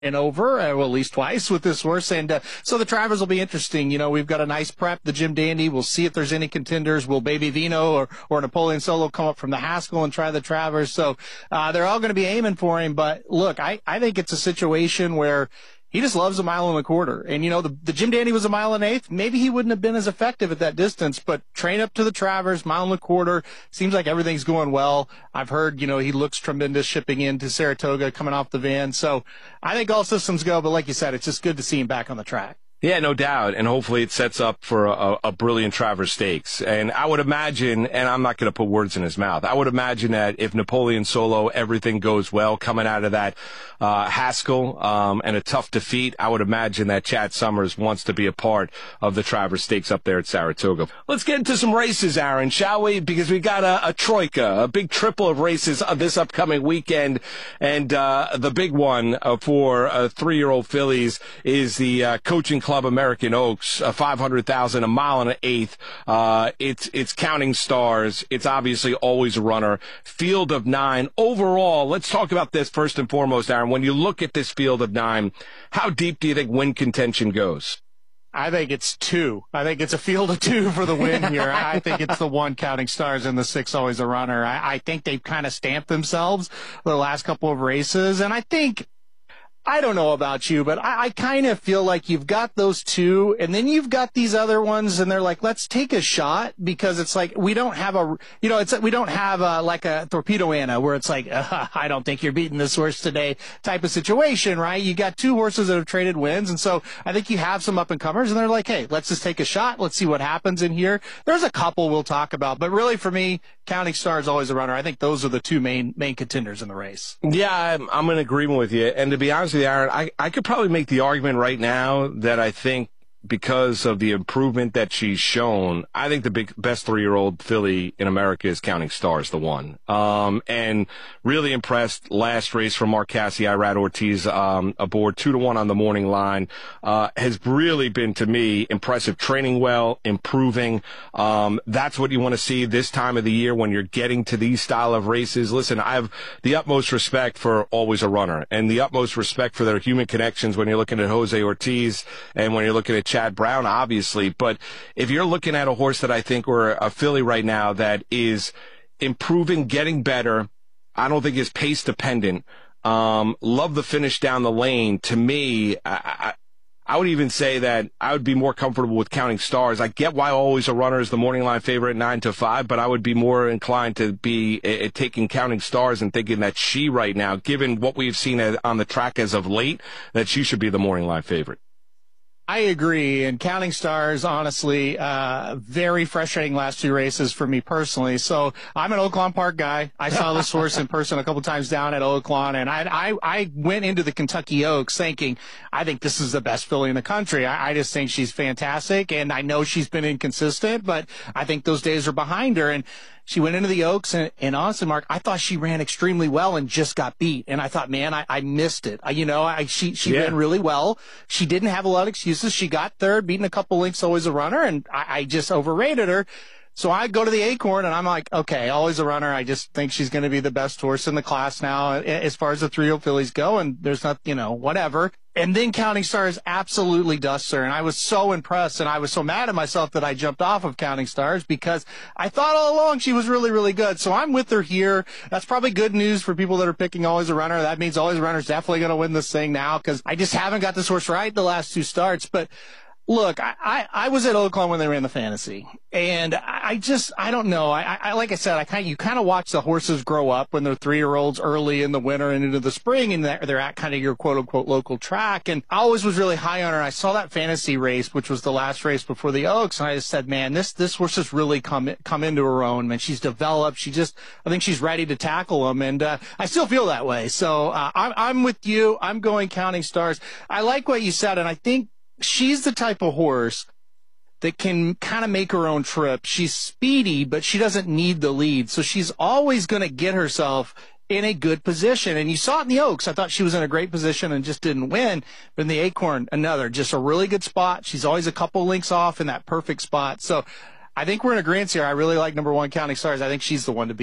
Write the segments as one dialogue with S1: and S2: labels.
S1: and over, well, at least twice with this horse. And so the Travers will be interesting. You know, we've got a nice prep, the Jim Dandy. We'll see if there's any contenders. Will Baby Vino or Napoleon Solo come up from the Haskell and try the Travers? So they're all going to be aiming for him. But look, I think it's a situation where he just loves a mile and a quarter. And, you know, the Jim Dandy was a mile and eighth. Maybe he wouldn't have been as effective at that distance, but train up to the Travers, mile and a quarter. Seems like everything's going well. I've heard, you know, he looks tremendous shipping into Saratoga, coming off the van. So I think all systems go, but like you said, it's just good to see him back on the track.
S2: Yeah, no doubt. And hopefully it sets up for a brilliant Travers Stakes. And I would imagine, and I'm not going to put words in his mouth, I would imagine that if Napoleon Solo, everything goes well coming out of that Haskell and a tough defeat, I would imagine that Chad Summers wants to be a part of the Travers Stakes up there at Saratoga. Let's get into some races, Aaron, shall we? Because we got a troika, a big triple of races this upcoming weekend. And the big one for 3-year-old fillies is the Coaching Club American Oaks, 500,000, a mile and an eighth. It's Counting Stars. It's obviously Always a Runner. Field of 9. Overall, let's talk about this first and foremost, Aaron. When you look at this field of 9, how deep do you think win contention goes?
S1: I think it's 2. I think it's a field of 2 for the win here. I think it's the 1 Counting Stars and the 6 Always a Runner. I think they've kind of stamped themselves the last couple of races, and I think, I don't know about you, but I kind of feel like you've got those 2, and then you've got these other ones, and they're like, let's take a shot, because it's like, we don't have we don't have like a Torpedo Anna, where it's like, I don't think you're beating this horse today type of situation, right? You got 2 horses that have traded wins, and so I think you have some up-and-comers, and they're like, hey, let's just take a shot. Let's see what happens in here. There's a couple we'll talk about, but really for me, Counting Stars, Always a Runner. I think those are the 2 main contenders in the race.
S2: Yeah, I'm in agreement with you, and to be honest with you, Aaron, I could probably make the argument right now that I think because of the improvement that she's shown, I think the best 3-year-old filly in America is Counting Stars, the 1. And really impressed last race from Mark Cassidy, Irad Ortiz, aboard 2-1 on the morning line. Has really been, to me, impressive, training well, improving. That's what you want to see this time of the year when you're getting to these style of races. Listen, I have the utmost respect for Always a Runner and the utmost respect for their human connections when you're looking at Jose Ortiz and when you're looking at Chad Brown, obviously. But if you're looking at a horse that I think, or a filly right now that is improving, getting better, I don't think is pace dependent. Love the finish down the lane. To me, I would even say that I would be more comfortable with Counting Stars. I get why Always a Runner is the morning line favorite 9-5, but I would be more inclined to be taking Counting Stars and thinking that she right now, given what we've seen on the track as of late, that she should be the morning line favorite.
S1: I agree, and Counting Stars, honestly, very frustrating last 2 races for me personally. So I'm an Oaklawn Park guy. I saw this horse in person a couple times down at Oaklawn, and I went into the Kentucky Oaks thinking, I think this is the best filly in the country. I just think she's fantastic, and I know she's been inconsistent, but I think those days are behind her. And she went into the Oaks, and honestly, Mark, I thought she ran extremely well and just got beat. And I thought, man, I missed it. She ran really well. She didn't have a lot of excuses. She got third, beating a couple lengths, Always a Runner, and I just overrated her. So I go to the Acorn, and I'm like, okay, Always a Runner. I just think she's going to be the best horse in the class now as far as the 3-year-old fillies go, and there's not, whatever. And then Counting Stars absolutely dusts her, and I was so impressed, and I was so mad at myself that I jumped off of Counting Stars because I thought all along she was really, really good. So I'm with her here. That's probably good news for people that are picking Always a Runner. That means Always a Runner's definitely going to win this thing now because I just haven't got this horse right the last 2 starts. But look, I was at Oaklawn when they ran the Fantasy, and I don't know. I like I said, you kind of watch the horses grow up when they're 3-year-olds early in the winter and into the spring, and they're at kind of your quote unquote local track. And I always was really high on her. I saw that Fantasy race, which was the last race before the Oaks, and I just said, man, this horse has really come into her own. Man, she's developed. I think she's ready to tackle them, and I still feel that way. So I'm with you. I'm going Counting Stars. I like what you said, and I think she's the type of horse that can kind of make her own trip. She's speedy, but she doesn't need the lead. So she's always going to get herself in a good position. And you saw it in the Oaks. I thought she was in a great position and just didn't win. But in the Acorn, just a really good spot. She's always a couple links off in that perfect spot. So I think we're in agreement here. I really like number 1 Counting Stars. I think she's the one to beat.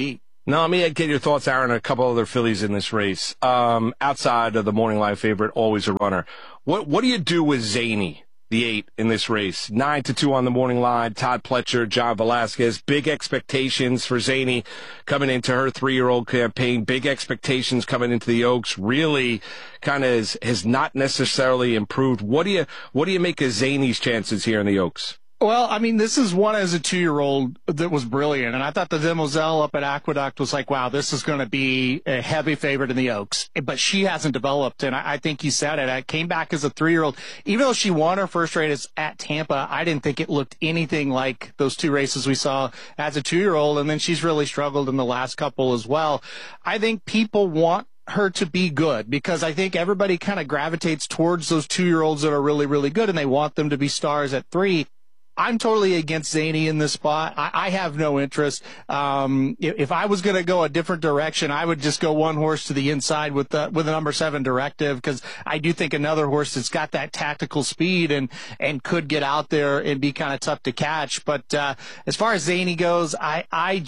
S2: No, let me get your thoughts, Aaron, on a couple other fillies in this race. Outside of the morning line favorite, always a runner. What do you do with Zany, the 8 in this race? 9-2 on the morning line. Todd Pletcher, John Velasquez. Big expectations for Zany coming into her 3-year-old campaign. Big expectations coming into the Oaks. Really kind of has not necessarily improved. What do you make of Zany's chances here in the Oaks?
S1: Well, I mean, this is one as a 2-year-old that was brilliant. And I thought the Demoiselle up at Aqueduct was like, wow, this is going to be a heavy favorite in the Oaks. But she hasn't developed. And I think you said it. I came back as a 3-year-old. Even though she won her first race at Tampa, I didn't think it looked anything like those 2 races we saw as a 2-year-old. And then she's really struggled in the last couple as well. I think people want her to be good because I think everybody kind of gravitates towards those 2-year-olds that are really, really good, and they want them to be stars at 3. I'm totally against Zany in this spot. I have no interest. If I was going to go a different direction, I would just go one horse to the inside with the number 7 Directive, because I do think another horse that's got that tactical speed and could get out there and be kind of tough to catch. But as far as Zany goes, I'm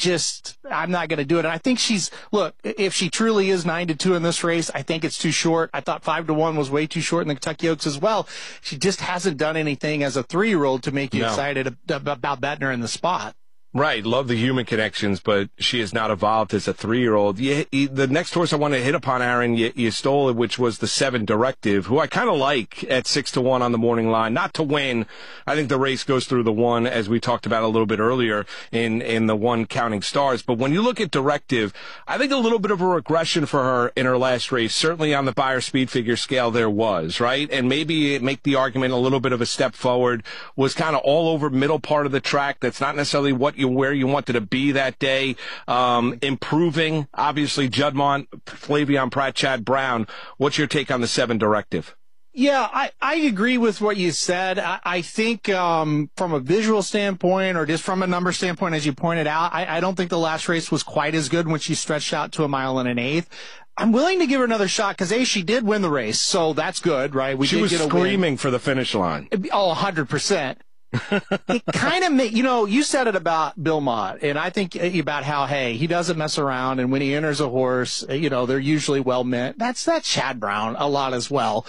S1: not going to do it. And I think if she truly is 9-2 in this race, I think it's too short. I thought 5-1 was way too short in the Kentucky Oaks as well. She just hasn't done anything as a 3-year-old to make you excited about betting her in the spot.
S2: Right. Love the human connections, but she has not evolved as a 3-year-old. The next horse I want to hit upon, Aaron, you stole it, which was the 7 Directive, who I kind of like at 6-1 on the morning line. Not to win. I think the race goes through the 1, as we talked about a little bit earlier in the 1 Counting Stars. But when you look at Directive, I think a little bit of a regression for her in her last race. Certainly on the Beyer speed figure scale there was, right? And maybe make the argument a little bit of a step forward, was kind of all over middle part of the track. That's not necessarily where you wanted to be that day. Improving, obviously, Juddmonte, Flavien Prat, Chad Brown. What's your take on the 7 Directive?
S1: Yeah, I agree with what you said. I think from a visual standpoint, or just from a number standpoint, as you pointed out, I don't think the last race was quite as good when she stretched out to 1 mile and 1/8. I'm willing to give her another shot because, she did win the race, so that's good, right?
S2: She was screaming for the finish line.
S1: Oh, 100%. It kind of, you said it about Bill Mott, and I think about how, hey, he doesn't mess around, and when he enters a horse, they're usually well meant. That's Chad Brown a lot as well.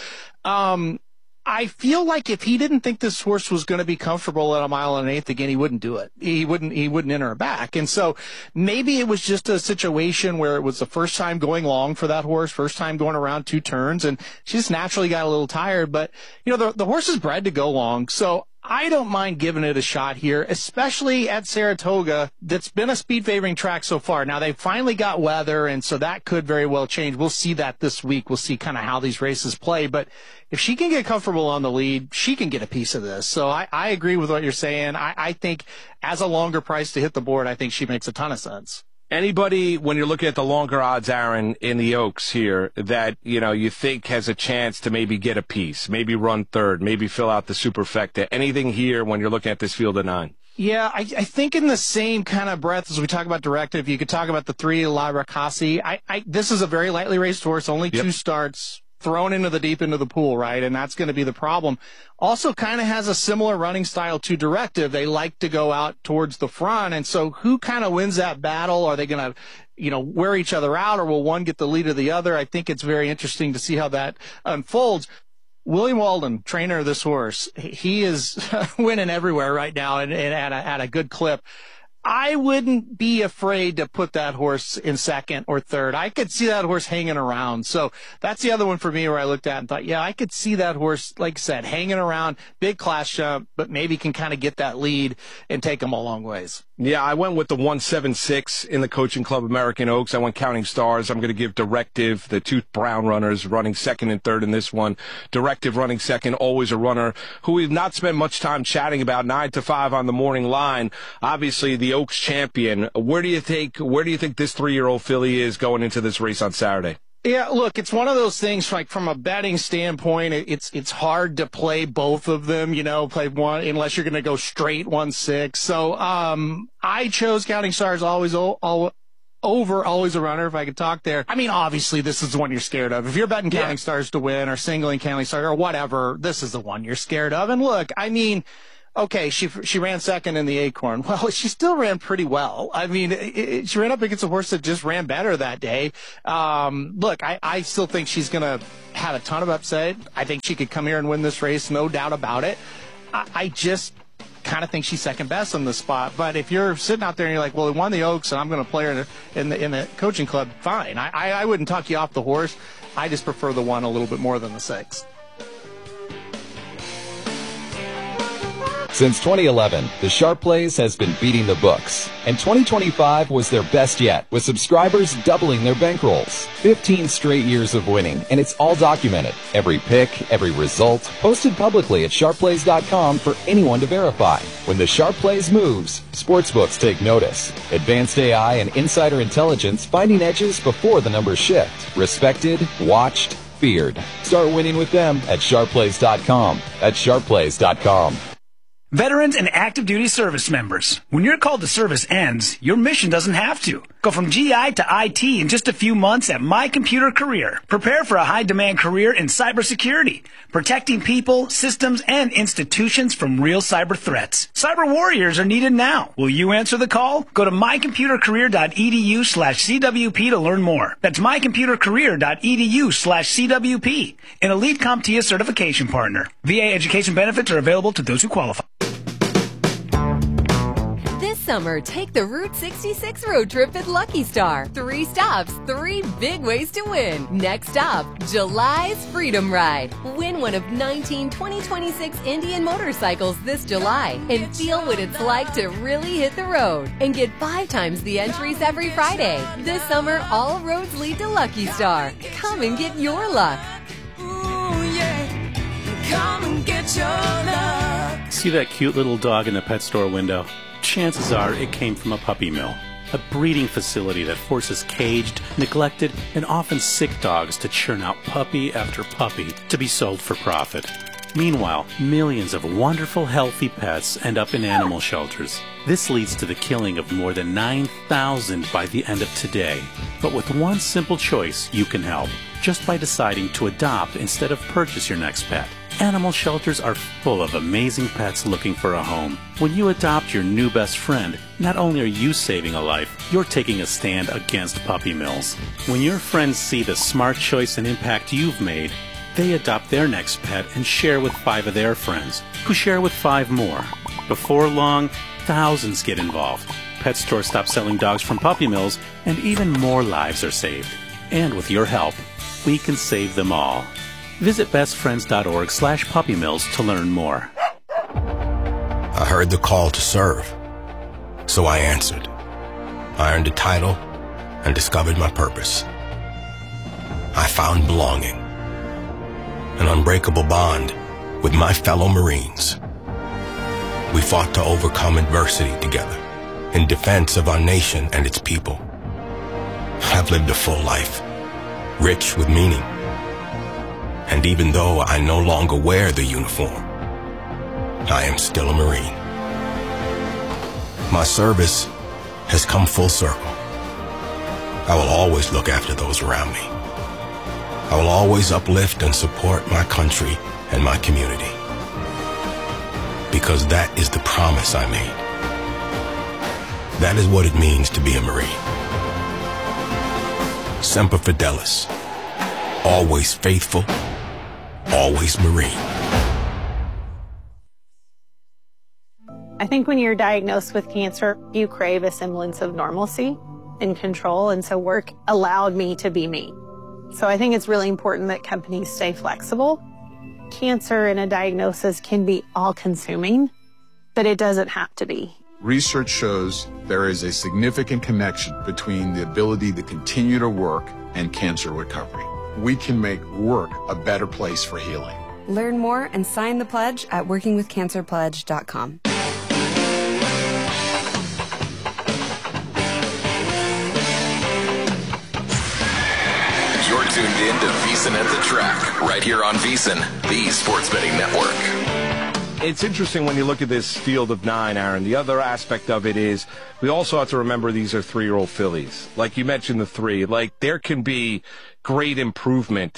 S1: I feel like if he didn't think this horse was going to be comfortable at 1 mile and 1/8 again, he wouldn't do it. He wouldn't enter her back. And so maybe it was just a situation where it was the first time going long for that horse, first time going around 2 turns, and she just naturally got a little tired. But, the horse is bred to go long. So I don't mind giving it a shot here, especially at Saratoga. That's been a speed favoring track so far. Now they finally got weather, and so that could very well change. We'll see that this week. We'll see kind of how these races play. But if she can get comfortable on the lead, she can get a piece of this. So I agree with what you're saying. I think as a longer price to hit the board, I think she makes a ton of sense.
S2: Anybody, when you're looking at the longer odds, Aaron, in the Oaks here, that, you think has a chance to maybe get a piece, maybe run third, maybe fill out the superfecta? Anything here when you're looking at this field of 9?
S1: Yeah, I think in the same kind of breath as we talk about Directive, you could talk about the 3 La Racassi. This is a very lightly raced horse, only 2 starts. Thrown into the deep into the pool, right? And that's going to be the problem. Also kind of has a similar running style to Directive. They like to go out towards the front. And so who kind of wins that battle? Are they going to, wear each other out, or will one get the lead of the other? I think it's very interesting to see how that unfolds. William Walden, trainer of this horse, he is winning everywhere right now and at a good clip. I wouldn't be afraid to put that horse in second or third. I could see that horse hanging around. So that's the other one for me where I looked at and thought, yeah, I could see that horse, like I said, hanging around, big class jump, but maybe can kind of get that lead and take them a long ways.
S2: Yeah, I went with the 176 in the Coaching Club American Oaks. I went Counting Stars. I'm going to give Directive, the 2 Brown runners, running second and third in this one. Directive running second, always a runner who we've not spent much time chatting about, 9-5 on the morning line. Obviously, the Oaks champion. Where do you think this 3-year-old filly is going into this race on Saturday?
S1: Yeah, look, it's one of those things, like from a betting standpoint, it's hard to play both of them, play one unless you're going to go straight 1-6. So, I chose Counting Stars always always a runner, if I could talk there. I mean, obviously, this is the one you're scared of. If you're betting Counting Stars to win or singling Counting Stars or whatever, this is the one you're scared of. And look, I mean, okay, she ran second in the Acorn. Well, she still ran pretty well. I mean, she ran up against a horse that just ran better that day. Look, I still think she's going to have a ton of upside. I think she could come here and win this race, no doubt about it. I just kind of think she's second best on the spot. But if you're sitting out there and you're like, well, we won the Oaks and I'm going to play her in the coaching club, fine. I wouldn't talk you off the horse. I just prefer the 1 a little bit more than the 6.
S3: Since 2011, the Sharp Plays has been beating the books, and 2025 was their best yet, with subscribers doubling their bankrolls. 15 straight years of winning, and it's all documented. Every pick, every result, posted publicly at sharpplays.com for anyone to verify. When the Sharp Plays moves, sportsbooks take notice. Advanced AI and insider intelligence finding edges before the numbers shift. Respected, watched, feared. Start winning with them at sharpplays.com. That's sharpplays.com.
S4: Veterans and active duty service members, when your call to service ends, your mission doesn't have to. Go from GI to IT in just a few months at My Computer Career. Prepare for a high-demand career in cybersecurity, protecting people, systems, and institutions from real cyber threats. Cyber warriors are needed now. Will you answer the call? Go to mycomputercareer.edu/CWP to learn more. That's mycomputercareer.edu/CWP, an Elite CompTIA certification partner. VA education benefits are available to those who qualify.
S5: This summer, take the Route 66 road trip at Lucky Star. 3 stops, 3 big ways to win. Next stop, July's Freedom Ride. Win one of 19 2026 Indian motorcycles this July and feel what it's like to really hit the road and get 5 times the entries every Friday. This summer, all roads lead to Lucky Star. Come and get your luck.
S6: Ooh, yeah. Come and get your luck.
S7: See that cute little dog in the pet store window? Chances are it came from a puppy mill, a breeding facility that forces caged, neglected, and often sick dogs to churn out puppy after puppy to be sold for profit. Meanwhile, millions of wonderful, healthy pets end up in animal shelters. This leads to the killing of more than 9,000 by the end of today. But with one simple choice, you can help, just by deciding to adopt instead of purchase your next pet. Animal shelters are full of amazing pets looking for a home. When you adopt your new best friend, not only are you saving a life, you're taking a stand against puppy mills. When your friends see the smart choice and impact you've made, they adopt their next pet and share with 5 of their friends, who share with 5 more. Before long, thousands get involved. Pet stores stop selling dogs from puppy mills, and even more lives are saved. And with your help, we can save them all. Visit bestfriends.org/puppymills to learn more.
S8: I heard the call to serve, so I answered. I earned a title and discovered my purpose. I found belonging, an unbreakable bond with my fellow Marines. We fought to overcome adversity together in defense of our nation and its people. I've lived a full life, rich with meaning. And even though I no longer wear the uniform, I am still a Marine. My service has come full circle. I will always look after those around me. I will always uplift and support my country and my community. Because that is the promise I made. That is what it means to be a Marine. Semper Fidelis. Always faithful. Always Marine.
S9: I think when you're diagnosed with cancer, you crave a semblance of normalcy and control, and so work allowed me to be me. So I think it's really important that companies stay flexible. Cancer and a diagnosis can be all-consuming, but it doesn't have to be.
S10: Research shows there is a significant connection between the ability to continue to work and cancer recovery. We can make work a better place for healing.
S11: Learn more and sign the pledge at workingwithcancerpledge.com.
S12: You're tuned in to VEASAN at the Track, right here on VEASAN, the sports betting network.
S2: It's interesting when you look at this field of 9, Aaron. The other aspect of it is we also have to remember these are 3-year-old fillies. Like you mentioned the 3, like there can be great improvement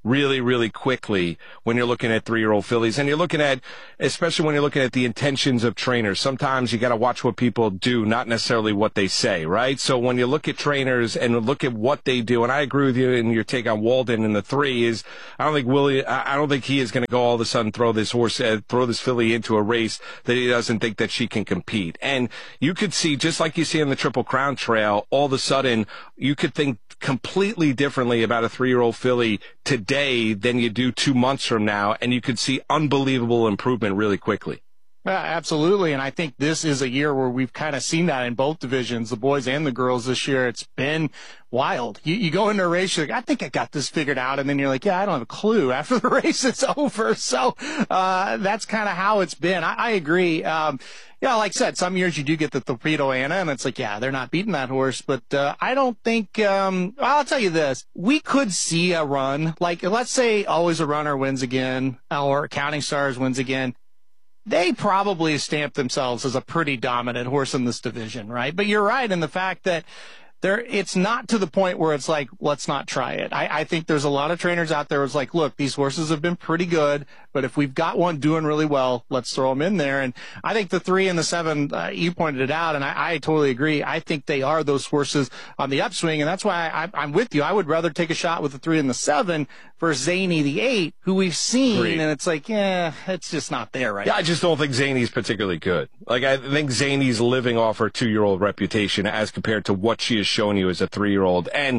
S2: really, really quickly when you're looking at 3-year-old fillies. And you're looking at, especially when you're looking at the intentions of trainers, sometimes you got to watch what people do, not necessarily what they say, right? So when you look at trainers and look at what they do, and I agree with you in your take on Walden in the 3 is, I don't think he is going to go all of a sudden throw this filly into a race that he doesn't think that she can compete. And you could see, just like you see in the Triple Crown Trail, all of a sudden you could think completely differently about a 3-year-old filly today than you do 2 months from now, and you could see unbelievable improvement really quickly.
S1: Absolutely, and I think this is a year where we've kind of seen that in both divisions, the boys and the girls this year. It's been wild. You go into a race, you're like, I think I got this figured out, and then you're like, yeah, I don't have a clue after the race is over. So that's kind of how it's been. I agree. Yeah, like I said, some years you do get the Torpedo Anna, and it's like, yeah, they're not beating that horse. But I don't think, I'll tell you this, we could see a run. Like, let's say Always a Runner wins again, or Counting Stars wins again. They probably stamp themselves as a pretty dominant horse in this division, right? But you're right in the fact that it's not to the point where it's like, let's not try it. I think there's a lot of trainers out there who's like, look, these horses have been pretty good, but if we've got one doing really well, let's throw them in there. And I think the 3 and the 7, you pointed it out, and I totally agree. I think they are those horses on the upswing, and that's why I'm with you. I would rather take a shot with the 3 and the 7 for Zany, the 8, who we've seen,
S2: Great.
S1: And it's like, yeah, it's just not there right
S2: Yeah,
S1: now.
S2: I just don't think Zany's particularly good. Like, I think Zany's living off her 2-year-old reputation as compared to what she has shown you as a 3-year-old. And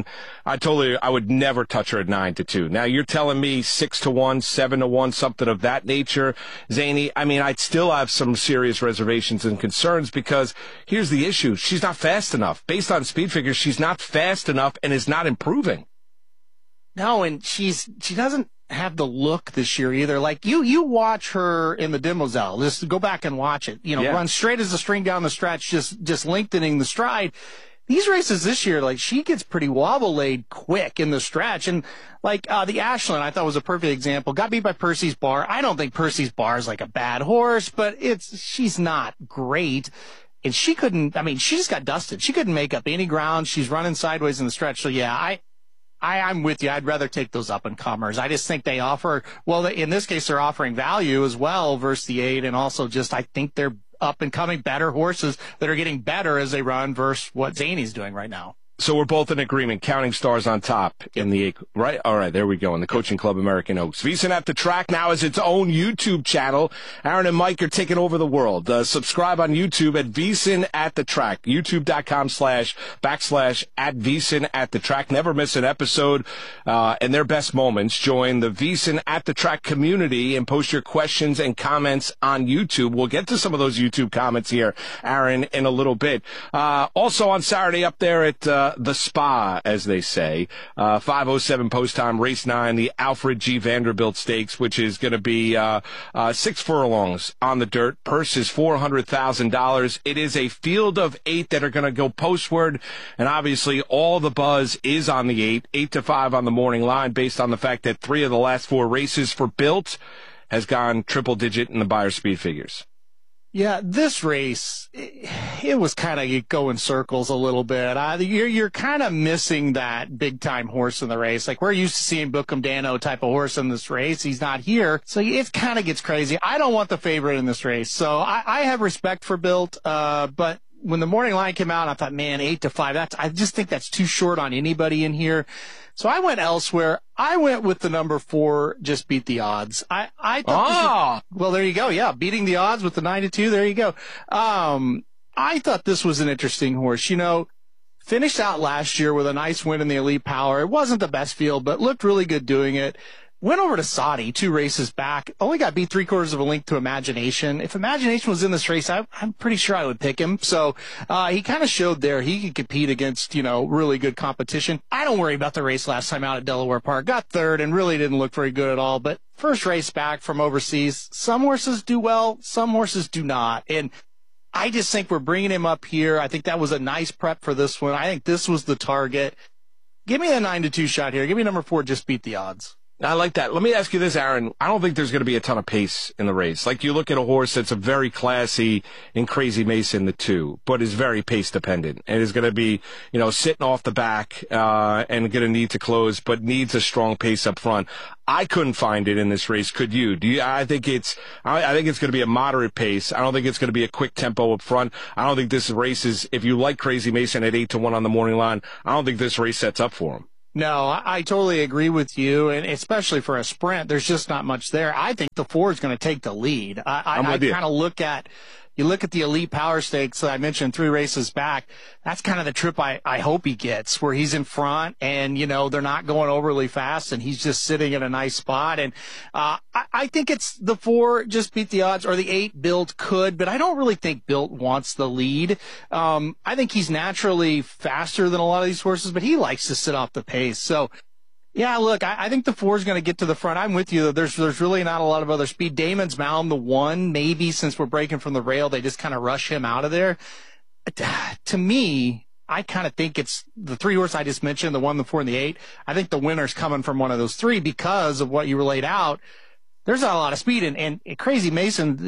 S2: I would never touch her at 9-2. Now, you're telling me 6-1, 7-1, something of that nature, Zany. I mean, I'd still have some serious reservations and concerns because here's the issue. She's not fast enough. Based on speed figures, she's not fast enough and is not improving.
S1: No, and she doesn't have the look this year either. Like you watch her in the Demoiselle, just go back and watch it. Run straight as a string down the stretch, just lengthening the stride. These races this year, like, she gets pretty wobble-laid quick in the stretch. And, like, the Ashland, I thought was a perfect example. Got beat by Percy's Bar. I don't think Percy's Bar is, like, a bad horse, but she's not great. And she just got dusted. She couldn't make up any ground. She's running sideways in the stretch. So, yeah, I'm with you. I'd rather take those up-and-comers. I just think they offer, well, in this case, they're offering value as well versus the 8. And also just, I think they're up-and-coming better horses that are getting better as they run versus what Zany's doing right now.
S2: So we're both in agreement. Counting Stars on top in the 8, right? All right, there we go. In the Coaching Club American Oaks. VSiN at the Track now has its own YouTube channel. Aaron and Mike are taking over the world. Subscribe on YouTube at VSiN at the Track. YouTube.com//@VSiN at the Track. Never miss an episode and their best moments. Join the VSiN at the Track community and post your questions and comments on YouTube. We'll get to some of those YouTube comments here, Aaron, in a little bit. Also on Saturday up there at the Spa, as they say. 5:07 post time, race 9, the Alfred G. Vanderbilt Stakes, which is going to be 6 furlongs on the dirt. Purse is $400,000. It is a field of 8 that are going to go postward, and obviously all the buzz is on the 8-5 on the morning line, based on the fact that 3 of the last 4 races for Bilt has gone triple digit in the buyer speed figures.
S1: Yeah, this race, it was kind of going circles a little bit. You're kind of missing that big-time horse in the race. Like, we're used to seeing Bookham Dano type of horse in this race. He's not here, so it kind of gets crazy. I don't want the favorite in this race, so I have respect for Bilt, but when the morning line came out, I thought, man, 8-5, I just think that's too short on anybody in here. So I went elsewhere. I went with the number 4, Just Beat the Odds. I thought well, there you go. Yeah, beating the odds with the 9-2. There you go. I thought this was an interesting horse. Finished out last year with a nice win in the Elite Power. It wasn't the best field, but looked really good doing it. Went over to Saudi 2 races back. Only got beat 3/4 of a length to Imagination. If Imagination was in this race, I'm pretty sure I would pick him. So he kind of showed there he could compete against, really good competition. I don't worry about the race last time out at Delaware Park. Got 3rd and really didn't look very good at all. But first race back from overseas, some horses do well, some horses do not. And I just think we're bringing him up here. I think that was a nice prep for this one. I think this was the target. Give me a 9-2 shot here. Give me number 4, Just Beat the Odds.
S2: I like that. Let me ask you this, Aaron. I don't think there's going to be a ton of pace in the race. Like, you look at a horse that's a very classy in Crazy Mason, the 2, but is very pace dependent and is going to be, sitting off the back, and going to need to close, but needs a strong pace up front. I couldn't find it in this race. Could you? I think it's going to be a moderate pace. I don't think it's going to be a quick tempo up front. I don't think this race is, if you like Crazy Mason at 8-1 on the morning line, I don't think this race sets up for him.
S1: No, I totally agree with you, and especially for a sprint, there's just not much there. I think the 4 is going to take the lead. I kind of look at the Elite Power Stakes that I mentioned 3 races back. That's kind of the trip I hope he gets, where he's in front and, they're not going overly fast and he's just sitting in a nice spot. And I think it's the 4 just beat the odds, or the 8 Built could, but I don't really think Built wants the lead. I think he's naturally faster than a lot of these horses, but he likes to sit off the pace. So, yeah, look, I think the 4 is going to get to the front. I'm with you. There's really not a lot of other speed. Damon's Mound, the 1, maybe since we're breaking from the rail, they just kind of rush him out of there. To me, I kind of think it's the 3 horse I just mentioned, the 1, the 4, and the 8. I think the winner's coming from one of those 3 because of what you laid out. There's not a lot of speed, and Crazy Mason,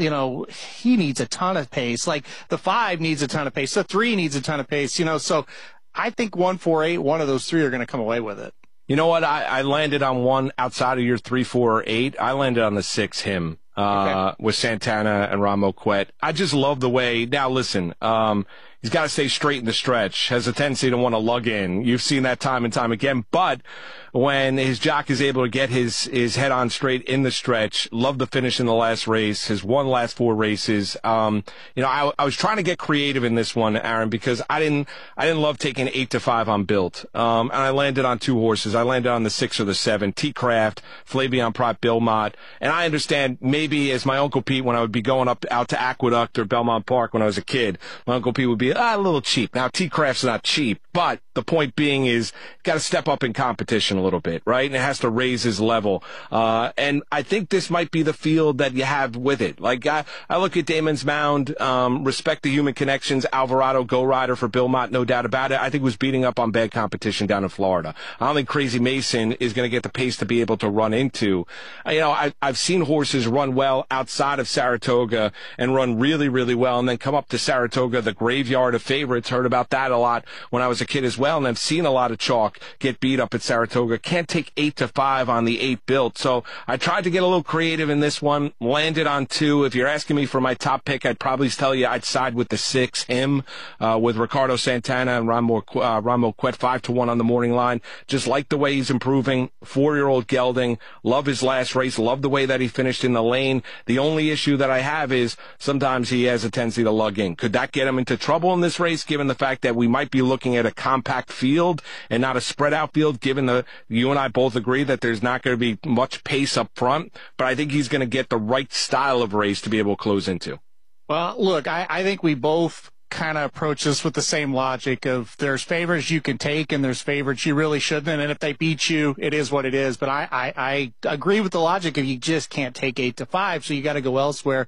S1: he needs a ton of pace. Like, the 5 needs a ton of pace. The 3 needs a ton of pace, so I think 1, 4, 8, one of those 3 are going to come away with it.
S2: You know what? I landed on one outside of your 3, 4, or 8. I landed on the 6, him, with Santana and Ron Moquett. I just love the way. Now, listen, he's got to stay straight in the stretch, has a tendency to want to lug in. You've seen that time and time again. But when his jock is able to get his head on straight in the stretch, love the finish in the last race, his last 4 races. I was trying to get creative in this one, Aaron, because I didn't love taking 8-5 on Built. And I landed on 2 horses. I landed on the 6 or the 7, T-Craft, Flavien Prat, Belmont. And I understand maybe, as my Uncle Pete, when I would be going out to Aqueduct or Belmont Park when I was a kid, my Uncle Pete would be a little cheap. Now, T-Craft's not cheap, but the point being is, got to step up in competition a little bit, right? And it has to raise his level. And I think this might be the field that you have with it. Like, I look at Damon's Mound, respect the human connections, Alvarado, Go Rider for Bill Mott, no doubt about it. I think was beating up on bad competition down in Florida. I don't think Crazy Mason is going to get the pace to be able to run into. I've seen horses run well outside of Saratoga and run really, really well, and then come up to Saratoga, the graveyard of favorites. Heard about that a lot when I was a kid as well, and I've seen a lot of chalk get beat up at Saratoga. Can't take 8-5 on the 8 Built. So I tried to get a little creative in this one, landed on 2. If you're asking me for my top pick, I'd probably tell you I'd side with the 6, him, with Ricardo Santana and Ron Moquett, 5-1 on the morning line. Just like the way he's improving. 4-year-old gelding. Love his last race. Love the way that he finished in the lane. The only issue that I have is sometimes he has a tendency to lug in. Could that get him into trouble in this race, given the fact that we might be looking at a compact field and not a spread out field, given you and I both agree that there's not going to be much pace up front, but I think he's going to get the right style of race to be able to close into.
S1: Well, look, I think we both kind of approach this with the same logic of there's favorites you can take and there's favorites you really shouldn't, and if they beat you, it is what it is. But I agree with the logic of you just can't take 8-5, so you got to go elsewhere.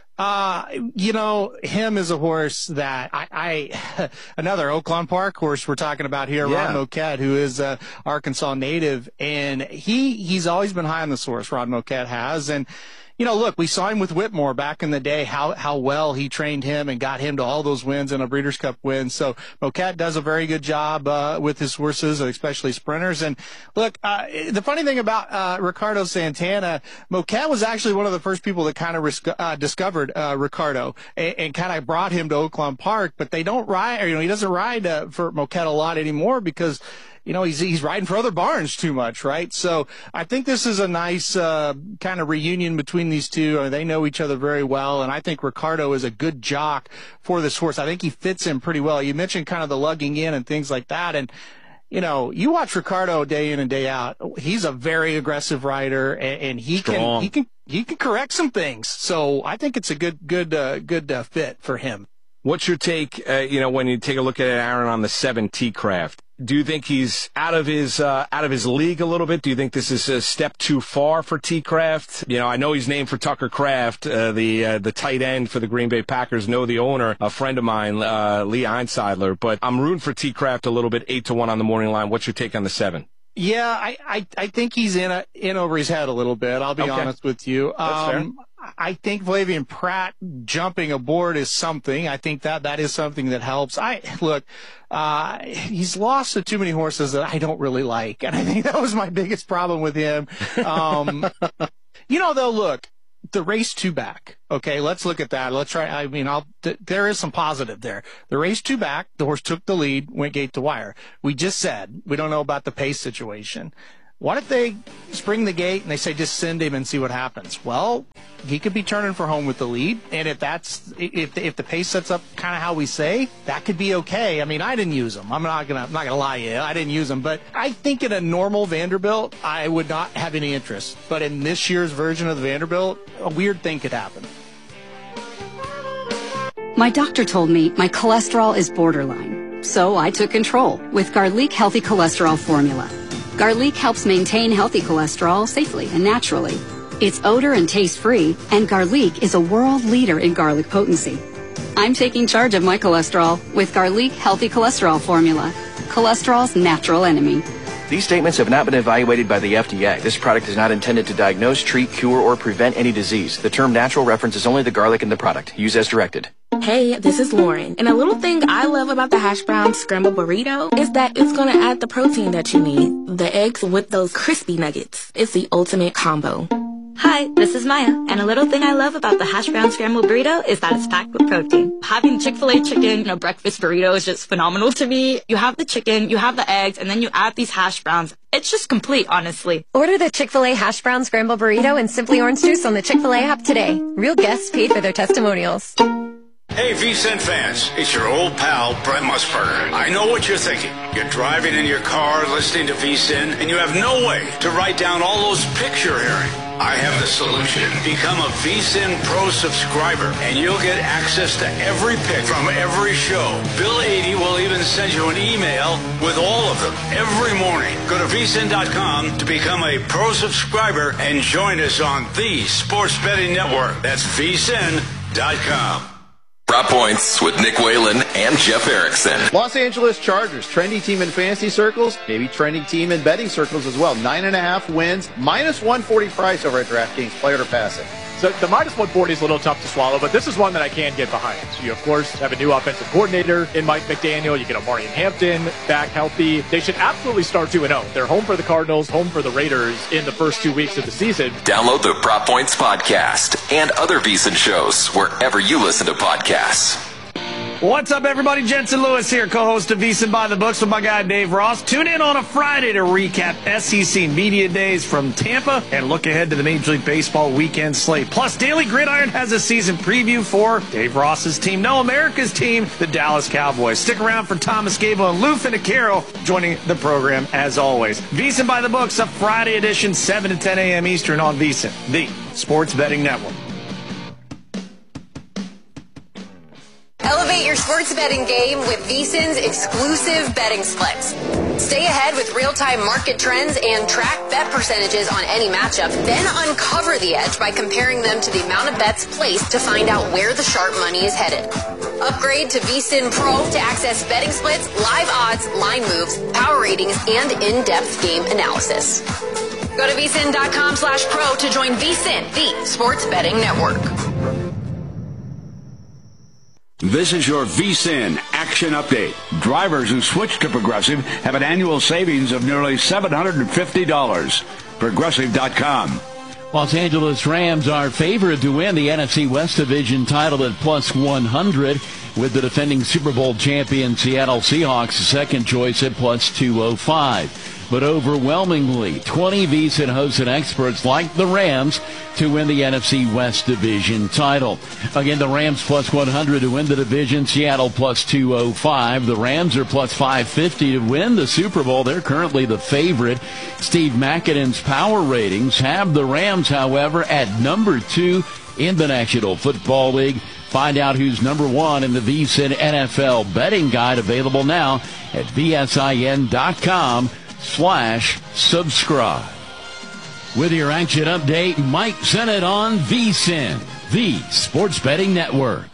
S1: Him is a horse that another Oaklawn Park horse we're talking about here, yeah. Ron Moquett, who is a Arkansas native, and he's always been high on this horse, Ron Moquett has, and look, we saw him with Whitmore back in the day, how well he trained him and got him to all those wins and a Breeders' Cup win. So Moquett does a very good job with his horses, especially sprinters. And look, the funny thing about Ricardo Santana, Moquett was actually one of the first people that kind of discovered Ricardo and kind of brought him to Oaklawn Park. But they don't ride, he doesn't ride for Moquett a lot anymore because he's riding for other barns too much, right? So I think this is a nice kind of reunion between these two. They know each other very well, and I think Ricardo is a good jock for this horse. I think he fits him pretty well. You mentioned kind of the lugging in and things like that, and you watch Ricardo day in and day out. He's a very aggressive rider, and he can correct some things. So I think it's a good fit for him.
S2: What's your take? When you take a look at it, Aaron, on the 7 T-Craft. Do you think he's out of his league a little bit? Do you think this is a step too far for T-Craft? I know he's named for Tucker Kraft, the tight end for the Green Bay Packers. Know the owner, a friend of mine, Lee Einsiedler. But I'm rooting for T-Craft a little bit, 8-1 on the morning line. What's your take on the 7?
S1: Yeah, I think he's in over his head a little bit. I'll be honest with you.
S2: That's fair.
S1: I think Flavien Prat jumping aboard is something. I think that is something that helps. He's lost to too many horses that I don't really like, and I think that was my biggest problem with him. Though, look, the race 2 back. Okay, let's look at that. Let's try. There is some positive there. The race 2 back, the horse took the lead, went gate to wire. We just said we don't know about the pace situation. What if they spring the gate and they say just send him and see what happens? Well, he could be turning for home with the lead, and if the pace sets up kind of how we say, that could be okay. I mean, I didn't use him. I'm not gonna lie to you. I didn't use him, but I think in a normal Vanderbilt, I would not have any interest. But in this year's version of the Vanderbilt, a weird thing could happen.
S13: My doctor told me my cholesterol is borderline, so I took control with Garlic Healthy Cholesterol Formula. Garlic helps maintain healthy cholesterol safely and naturally. It's odor and taste-free, and Garlic is a world leader in garlic potency. I'm taking charge of my cholesterol with Garlic Healthy Cholesterol Formula, cholesterol's natural enemy.
S14: These statements have not been evaluated by the FDA. This product is not intended to diagnose, treat, cure, or prevent any disease. The term natural references only the garlic in the product. Use as directed.
S15: Hey, this is Lauren. And a little thing I love about the hash brown scrambled burrito is that it's going to add the protein that you need. The eggs with those crispy nuggets. It's the ultimate combo.
S16: Hi, this is Maya, and a little thing I love about the hash brown scrambled burrito is that it's packed with protein. Having Chick-fil-A chicken in a breakfast burrito is just phenomenal to me. You have the chicken, you have the eggs, and then you add these hash browns. It's just complete, honestly.
S17: Order the Chick-fil-A hash brown scrambled burrito and Simply Orange Juice on the Chick-fil-A app today. Real guests paid for their testimonials.
S18: Hey, VSiN fans, it's your old pal, Brent Musburger. I know what you're thinking. You're driving in your car, listening to VSiN, and you have no way to write down all those picks you're hearing. I have the solution. Become a VSiN Pro subscriber, and you'll get access to every pick from every show. Bill 80 will even send you an email with all of them every morning. Go to VSiN.com to become a Pro subscriber and join us on the Sports Betting Network. That's VSiN.com.
S12: Prop Points with Nick Whalen and Jeff Erickson.
S19: Los Angeles Chargers, trendy team in fantasy circles, maybe trending team in betting circles as well. 9.5 wins, minus 140 price over at DraftKings. Play it or pass it.
S20: So the minus 140 is a little tough to swallow, but this is one that I can get behind. You, of course, have a new offensive coordinator in Mike McDaniel. You get Omari Hampton back healthy. They should absolutely start 2-0. They're home for the Cardinals, home for the Raiders in the first 2 weeks of the season.
S12: Download the Prop Points podcast and other VSiN shows wherever you listen to podcasts.
S4: What's up, everybody? Jensen Lewis here, co-host of VSiN by the Books with my guy Dave Ross. Tune in on a Friday to recap SEC Media Days from Tampa and look ahead to the Major League Baseball weekend slate. Plus, Daily Gridiron has a season preview for Dave Ross's team, no, America's team, the Dallas Cowboys. Stick around for Thomas Gable and Lou Finicaro joining the program as always. VSiN by the Books, a Friday edition, 7 to 10 a.m. Eastern on VSiN, the Sports Betting Network.
S5: Elevate your sports betting game with VSiN's exclusive betting splits. Stay ahead with real-time market trends and track bet percentages on any matchup. Then uncover the edge by comparing them to the amount of bets placed to find out where the sharp money is headed. Upgrade to VSiN Pro to access betting splits, live odds, line moves, power ratings, and in-depth game analysis. Go to VSiN.com/pro to join VSiN, the Sports Betting Network.
S21: This is your VSiN Action Update. Drivers who switch to Progressive have an annual savings of nearly $750. Progressive.com.
S22: Los Angeles Rams are favored to win the NFC West Division title at plus 100, with the defending Super Bowl champion Seattle Seahawks second choice at plus 205. But overwhelmingly, 20 VSiN hosts and experts like the Rams to win the NFC West Division title. Again, the Rams plus 100 to win the division, Seattle plus 205. The Rams are plus 550 to win the Super Bowl. They're currently the favorite. Steve McAdam's power ratings have the Rams, however, at number 2 in the National Football League. Find out who's number 1 in the VSiN NFL betting guide, available now at VSIN.com/subscribe. With your action update, Mike Sennett on VSiN, the Sports Betting Network.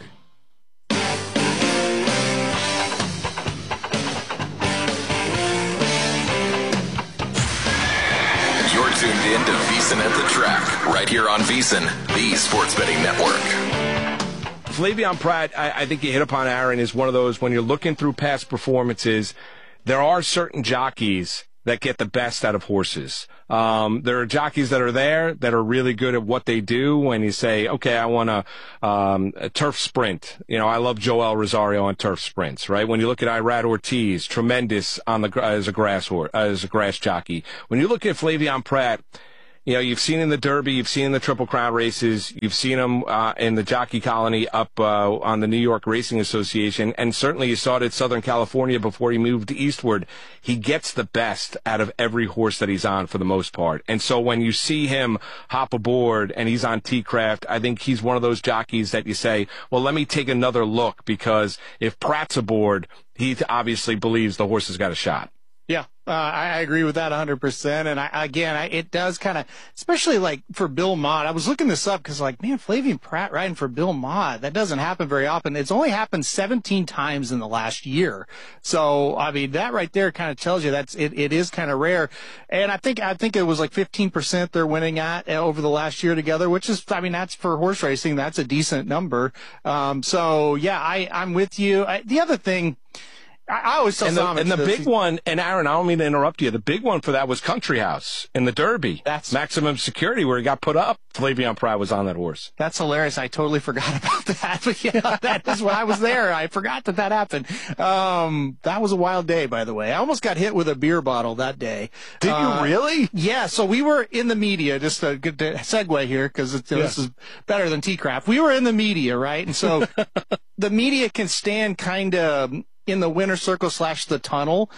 S12: into VSiN at the Track, right here on VSiN, the Sports Betting Network.
S2: Flavien Prat, I think you hit upon, Aaron, is one of those, when you're looking through past performances, there are certain jockeys that get the best out of horses. There are jockeys that are there that are really good at what they do. When you say, okay, I want a turf sprint. I love Joel Rosario on turf sprints, right? When you look at Irad Ortiz, tremendous as a grass jockey. When you look at Flavien Prat, you've seen in the Derby, you've seen in the Triple Crown races, you've seen him in the Jockey Colony up on the New York Racing Association, and certainly you saw it at Southern California before he moved eastward. He gets the best out of every horse that he's on for the most part. And so when you see him hop aboard and he's on T-Craft, I think he's one of those jockeys that you say, well, let me take another look, because if Pratt's aboard, he obviously believes the horse has got a shot.
S1: Yeah, I agree with that 100%. And it does kind of, especially like for Bill Mott. I was looking this up because, man, Flavien Prat riding for Bill Mott, that doesn't happen very often. It's only happened 17 times in the last year. So, that right there kind of tells you it is kind of rare. And I think it was like 15% they're winning at over the last year together, which is, that's for horse racing. That's a decent number. So yeah, I'm with you. The other thing, I always tell
S2: the big one, and Aaron, I don't mean to interrupt you, the big one for that was Country House in the Derby. That's Maximum Security, where he got put up. Flavien Prat was on that horse.
S1: That's hilarious. I totally forgot about that. But that is when I was there. I forgot that happened. That was a wild day, by the way. I almost got hit with a beer bottle that day.
S2: Did you really?
S1: Yeah. So we were in the media, just a good segue here, because this is better than T-Craft. We were in the media, right? And so the media can stand kind of in the winner's circle / the tunnel,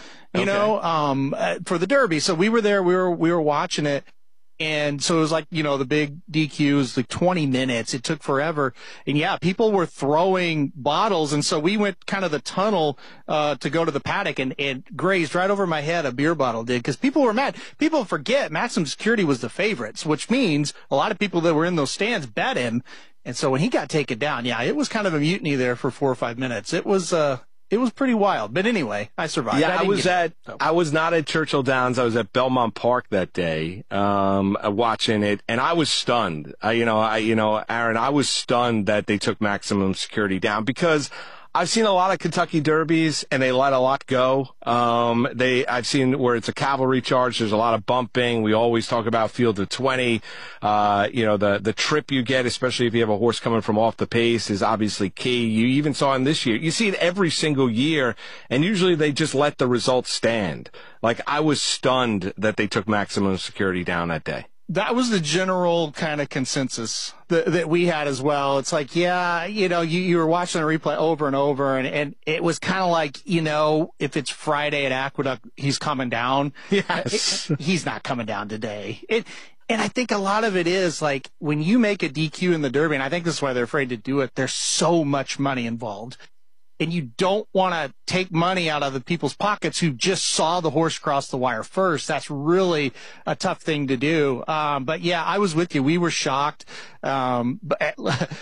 S1: for the Derby. So we were there, we were watching it. And so it was like, the big DQ was like 20 minutes. It took forever. And yeah, people were throwing bottles. And so we went kind of the tunnel, to go to the paddock, and grazed right over my head. A beer bottle did, because people were mad. People forget Maximum Security was the favorites, which means a lot of people that were in those stands bet him. And so when he got taken down, yeah, it was kind of a mutiny there for 4 or 5 minutes. It was pretty wild. But anyway, I survived.
S2: Yeah, I was not at Churchill Downs. I was at Belmont Park that day, watching it, and I was stunned. Aaron, I was stunned that they took Maximum Security down, because I've seen a lot of Kentucky Derbies, and they let a lot go. I've seen where it's a cavalry charge. There's a lot of bumping. We always talk about field of 20. The trip you get, especially if you have a horse coming from off the pace, is obviously key. You even saw in this year. You see it every single year, and usually they just let the results stand. Like, I was stunned that they took Maximum Security down that day.
S1: That was the general kind of consensus that we had as well. It's like, yeah, you were watching the replay over and over, and it was kind of like, if it's Friday at Aqueduct, he's coming down.
S2: Yes.
S1: He's not coming down today. And I think a lot of it is like, when you make a DQ in the Derby, and I think this is why they're afraid to do it, there's so much money involved. And you don't want to take money out of the people's pockets who just saw the horse cross the wire first. That's really a tough thing to do. But yeah, I was with you. We were shocked. Luis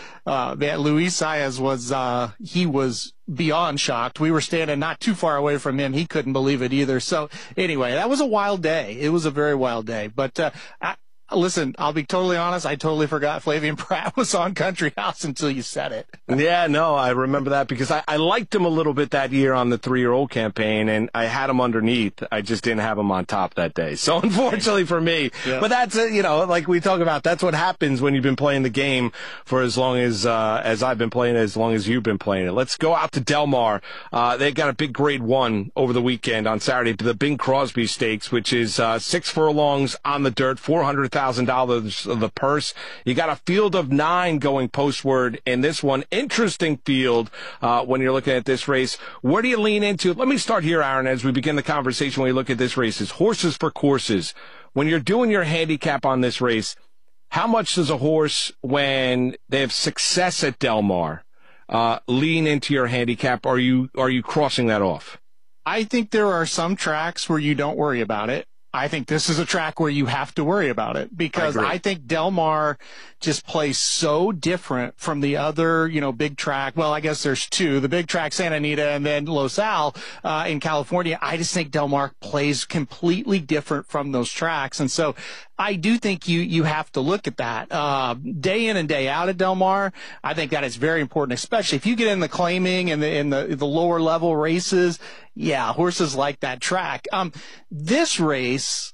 S1: Saez he was beyond shocked. We were standing not too far away from him. He couldn't believe it either. So anyway, that was a wild day. It was a very wild day. But, listen, I'll be totally honest. I totally forgot Flavien Prat was on Country House until you said it.
S2: Yeah, no, I remember that, because I liked him a little bit that year on the 3-year-old campaign, and I had him underneath. I just didn't have him on top that day. So unfortunately for me, but that's, like we talk about, that's what happens when you've been playing the game for as long as I've been playing it, as long as you've been playing it. Let's go out to Del Mar. They got a big grade 1 over the weekend on Saturday, the Bing Crosby Stakes, which is 6 furlongs on the dirt, $400,000 of the purse. You got a field of 9 going postward in this one. Interesting field when you're looking at this race. Where do you lean into? Let me start here, Aaron, as we begin the conversation when you look at this race. Is horses for courses. When you're doing your handicap on this race, how much does a horse, when they have success at Del Mar, lean into your handicap? Are you crossing that off?
S1: I think there are some tracks where you don't worry about it. I think this is a track where you have to worry about it because I think Del Mar just plays so different from the other, big track. Well, I guess there's two, the big track, Santa Anita, and then Los Al, in California. I just think Del Mar plays completely different from those tracks. And so I do think you have to look at that, day in and day out at Del Mar. I think that is very important, especially if you get in the claiming and in the lower level races. Yeah, horses like that track. This race,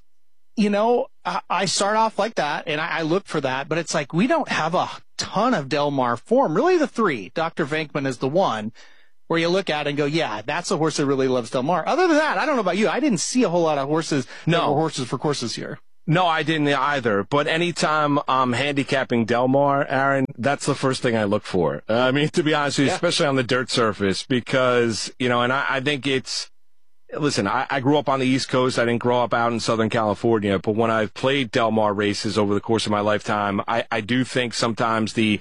S1: I start off like that and I look for that, but it's like we don't have a ton of Del Mar form. Really the three. Dr. Venkman is the one where you look at it and go, yeah, that's a horse that really loves Del Mar. Other than that, I don't know about you. I didn't see a whole lot of horses that were horses for courses here.
S2: No, I didn't either. But anytime I'm handicapping Del Mar, Aaron, that's the first thing I look for. I mean, to be honest with you, especially on the dirt surface, because, and I think it's, listen, I grew up on the East Coast. I didn't grow up out in Southern California. But when I've played Del Mar races over the course of my lifetime, I do think sometimes the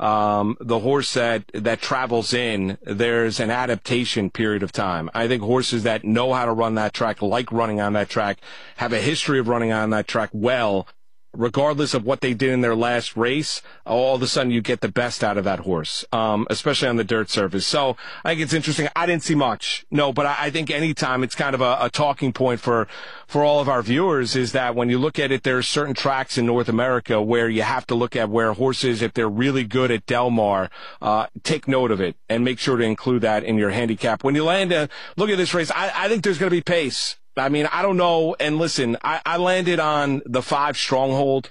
S2: horse that travels in, there's an adaptation period of time. I think horses that know how to run that track, like running on that track, have a history of running on that track well, regardless of what they did in their last race, all of a sudden you get the best out of that horse, especially on the dirt surface. So I think it's interesting. I didn't see much, no, but I think anytime it's kind of a talking point for all of our viewers is that when you look at it, there are certain tracks in North America where you have to look at where horses, if they're really good at Del Mar, take note of it and make sure to include that in your handicap. When you look at this race, I think there's going to be pace. I mean, I don't know. And listen, I landed on the 5 Stronghold.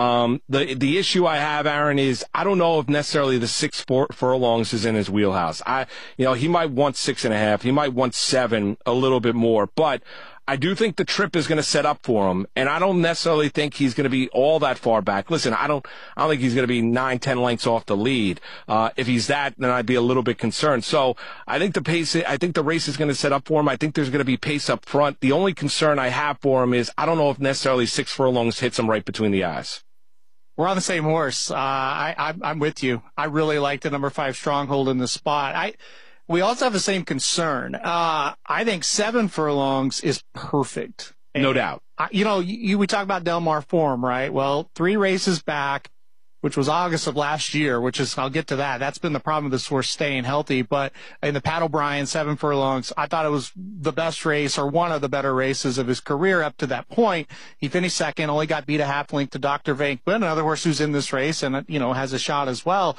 S2: The issue I have, Aaron, is I don't know if necessarily the 6 furlongs is in his wheelhouse. He might want 6.5. He might want 7, a little bit more, but I do think the trip is going to set up for him, and I don't necessarily think he's going to be all that far back. Listen, I don't think he's going to be 9-10 lengths off the lead. If he's that, then I'd be a little bit concerned. So I think the race is going to set up for him. I think there's going to be pace up front. The only concern I have for him is I don't know if necessarily 6 furlongs hits him right between the eyes.
S1: We're on the same horse. I'm with you. I really like the number 5 Stronghold in the spot. We also have the same concern. I think 7 furlongs is perfect.
S2: No doubt.
S1: We talk about Del Mar form, right? Well, 3 races back, which was August of last year, I'll get to that. That's been the problem with this horse staying healthy. But in the Pat O'Brien 7 furlongs, I thought it was the best race or one of the better races of his career up to that point. He finished second, only got beat a half length to Dr. Venkman, another horse who's in this race and, has a shot as well.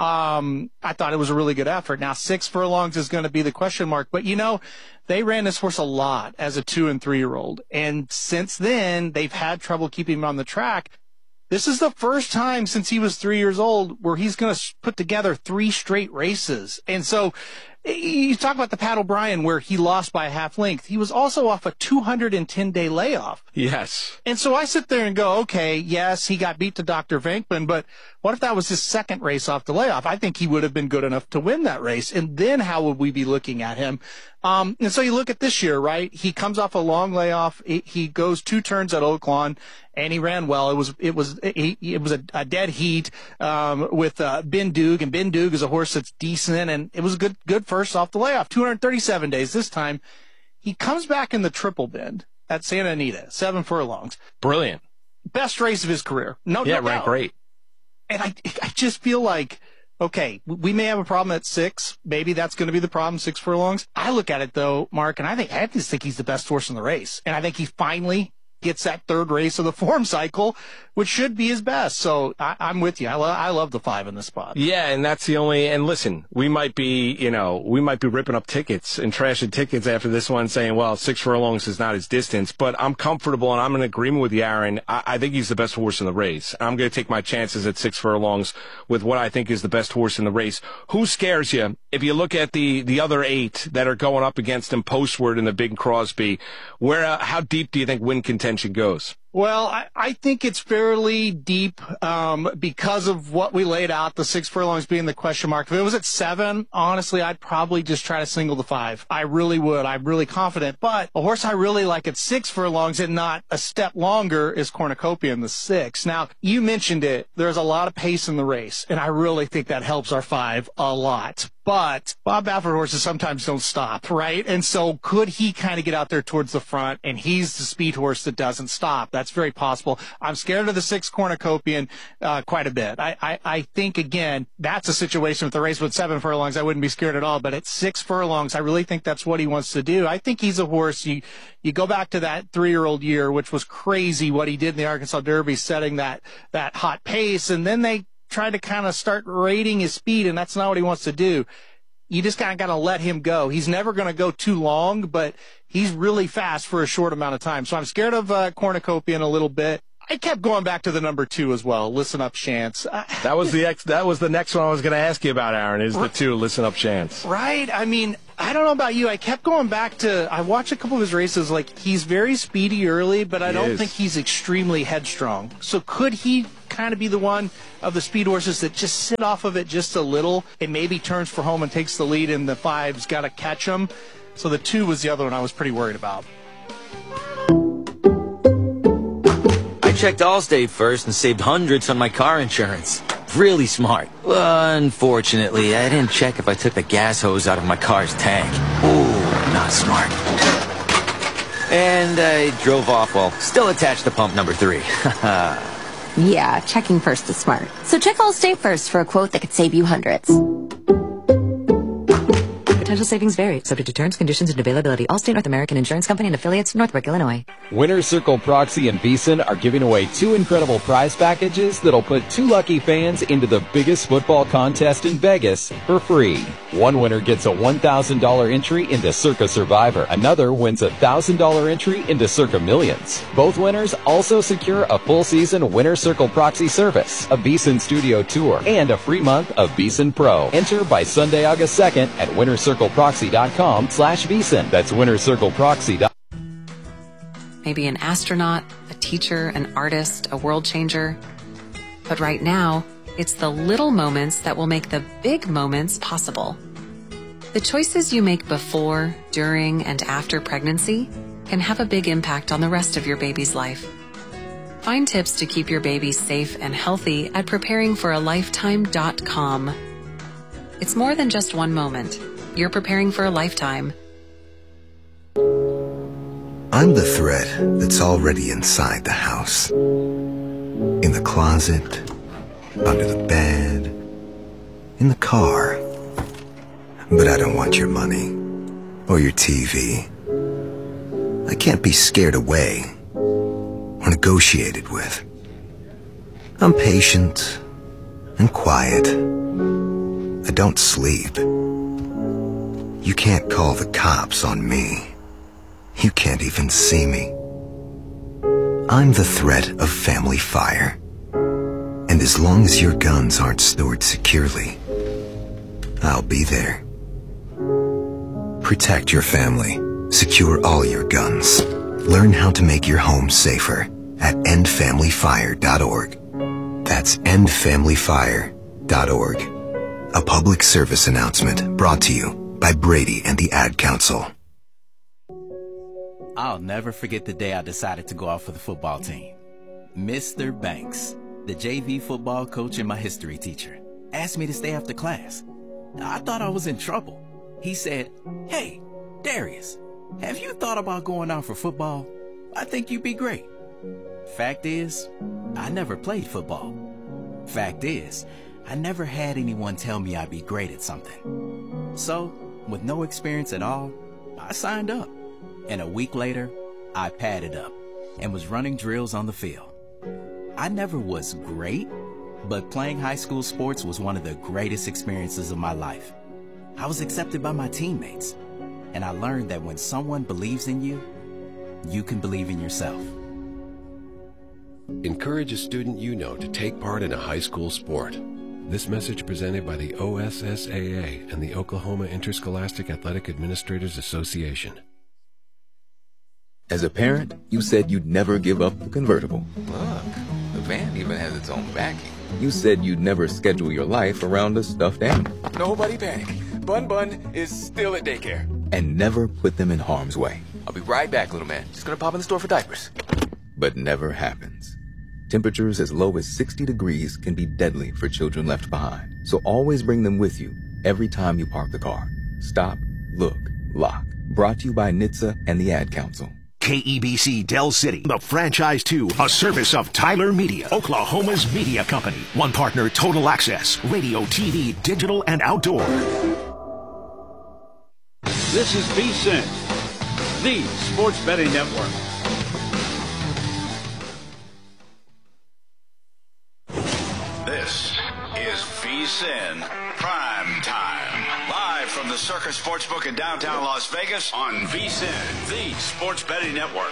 S1: I thought it was a really good effort. Now 6 furlongs is going to be the question mark, but they ran this horse a lot as a 2- and 3-year-old. And since then, they've had trouble keeping him on the track. This is the first time since he was 3 years old where he's going to put together 3 straight races. And so you talk about the Pat O'Brien where he lost by a half length. He was also off a 210-day layoff.
S2: Yes.
S1: And so I sit there and go, okay, yes, he got beat to Dr. Venkman, but what if that was his second race off the layoff? I think he would have been good enough to win that race. And then how would we be looking at him? And so you look at this year, right? He comes off a long layoff. He goes 2 turns at Oaklawn, and he ran well. It was a dead heat with Ben Doog, and Ben Doog is a horse that's decent, and it was a good first off the layoff. 237 days this time. He comes back in the Triple Bend at Santa Anita, 7 furlongs.
S2: Brilliant.
S1: Best race of his career. No
S2: ran
S1: doubt. Great. And I just feel like, okay, we may have a problem at 6. Maybe that's going to be the problem, 6 furlongs. I look at it, though, Mark, and I just think he's the best horse in the race. And I think he finally gets that 3rd race of the form cycle, which should be his best. So I'm with you. I love the 5 in this spot.
S2: Yeah, and that's the only. And listen, we might be ripping up tickets and trashing tickets after this one, saying, well, 6 furlongs is not his distance. But I'm comfortable, and I'm in agreement with you, Aaron. I think he's the best horse in the race. I'm going to take my chances at 6 furlongs with what I think is the best horse in the race. Who scares you? If you look at the other 8 that are going up against him postward in the Big Crosby, how deep do you think win contention goes?
S1: Well, I think it's fairly deep because of what we laid out, the 6 furlongs being the question mark. If it was at 7, honestly, I'd probably just try to single the 5. I really would. I'm really confident. But a horse I really like at 6 furlongs and not a step longer is Cornucopia in the 6. Now, you mentioned it. There's a lot of pace in the race, and I really think that helps our 5 a lot. But Bob Baffert horses sometimes don't stop, right? And so could he kind of get out there towards the front, and he's the speed horse that doesn't stop? That's very possible. I'm scared of the 6 Cornucopian quite a bit. I think, again, that's a situation with the race with 7 furlongs. I wouldn't be scared at all. But at 6 furlongs, I really think that's what he wants to do. I think he's a horse. You go back to that 3-year-old year, which was crazy what he did in the Arkansas Derby, setting that hot pace, and then they tried to kind of start rating his speed, and that's not what he wants to do. You just kind of got to let him go. He's never going to go too long, but he's really fast for a short amount of time. So I'm scared of Cornucopian a little bit. I kept going back to the number 2 as well. Listen Up Chance.
S2: That was the next one I was going to ask you about, Aaron, is the 2, Listen Up Chance.
S1: Right. I mean, I don't know about you. I kept going back to, I watched a couple of his races. Like, he's very speedy early, but I don't think he's extremely headstrong. So could he kind of be the one of the speed horses that just sit off of it just a little and maybe turns for home and takes the lead, and the 5's got to catch him? So the 2 was the other one I was pretty worried about.
S3: I checked Allstate first and saved hundreds on my car insurance. Really smart. Unfortunately, I didn't check if I took the gas hose out of my car's tank. Ooh, not smart. And I drove off while still attached to pump number 3.
S17: Yeah, checking first is smart. So check Allstate first for a quote that could save you hundreds.
S6: Potential savings vary, subject to terms, conditions, and availability. Allstate North American Insurance Company and affiliates, Northbrook, Illinois.
S23: Winner Circle Proxy and VEASAN are giving away 2 incredible prize packages that'll put 2 lucky fans into the biggest football contest in Vegas for free. One winner gets a $1,000 entry into Circa Survivor. Another wins a $1,000 entry into Circa Millions. Both winners also secure a full-season Winner Circle Proxy service, a VEASAN studio tour, and a free month of VEASAN Pro. Enter by Sunday, August 2nd at winnercircleproxy.com/VEASAN. That's winnercircleproxy.com.
S6: Maybe an astronaut, a teacher, an artist, a world changer. But right now, it's the little moments that will make the big moments possible. The choices you make before, during, and after pregnancy can have a big impact on the rest of your baby's life. Find tips to keep your baby safe and healthy at preparingforalifetime.com. It's more than just one moment. You're preparing for a lifetime.
S24: I'm the thread that's already inside the house. In the closet, under the bed, in the car. But I don't want your money or your TV. I can't be scared away or negotiated with. I'm patient and quiet. I don't sleep. You can't call the cops on me. You can't even see me. I'm the threat of family fire. And as long as your guns aren't stored securely, I'll be there. Protect your family. Secure all your guns. Learn how to make your home safer at endfamilyfire.org. That's endfamilyfire.org. A public service announcement brought to you by Brady and the Ad Council.
S25: I'll never forget the day I decided to go out for the football team. Mr. Banks, the JV football coach and my history teacher, asked me to stay after class. I thought I was in trouble. He said, "Hey, Darius, have you thought about going out for football? I think you'd be great." Fact is, I never played football. Fact is, I never had anyone tell me I'd be great at something. So, with no experience at all, I signed up. And a week later, I padded up and was running drills on the field. I never was great, but playing high school sports was one of the greatest experiences of my life. I was accepted by my teammates, and I learned that when someone believes in you, you can believe in yourself.
S26: Encourage a student you know to take part in a high school sport. This message presented by the OSSAA and the Oklahoma Interscholastic Athletic Administrators Association.
S7: As a parent, you said you'd never give up the convertible.
S8: Look, the van even has its own backing.
S7: You said you'd never schedule your life around a stuffed animal.
S8: Nobody panic. Bun Bun is still at daycare.
S7: And never put them in harm's way.
S8: I'll be right back, little man. Just gonna pop in the store for diapers.
S7: But never happens. Temperatures as low as 60 degrees can be deadly for children left behind. So always bring them with you every time you park the car. Stop, look, lock. Brought to you by NHTSA and the Ad Council.
S9: KEBC Del City, the Franchise 2, a service of Tyler Media, Oklahoma's media company. One partner, Total Access, radio, TV, digital, and outdoor.
S21: This is VSiN, the Sports Betting Network.
S18: This is VSiN Prime Time. Live from the Circus Sportsbook in downtown Las Vegas on VSiN, the Sports Betting Network.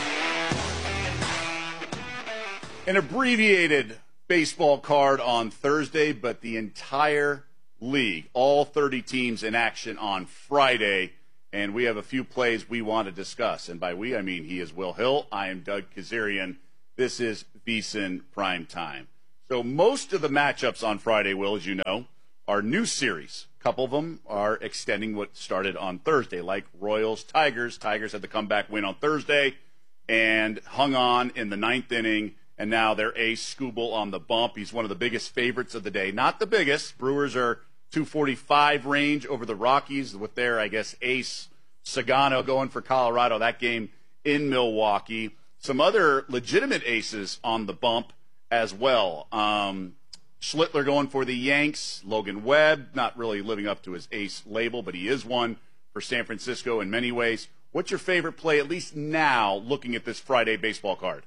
S10: An abbreviated baseball card on Thursday, but the entire league, all 30 teams in action on Friday. And we have a few plays we want to discuss. And by we, I mean he is Will Hill. I am Doug Kazarian. This is VSiN Prime Time. So most of the matchups on Friday, Will, as you know, are new series. A couple of them are extending what started on Thursday, like Royals-Tigers. Tigers had the comeback win on Thursday and hung on in the ninth inning, and now their ace, Skubal, on the bump. He's one of the biggest favorites of the day. Not the biggest. Brewers are 245 range over the Rockies with their, I guess, ace, Sagano, going for Colorado. That game in Milwaukee. Some other legitimate aces on the bump as well. Schlittler going for the Yanks. Logan Webb, not really living up to his ace label, but he is one for San Francisco in many ways. What's your favorite play, at least now, looking at this Friday baseball card?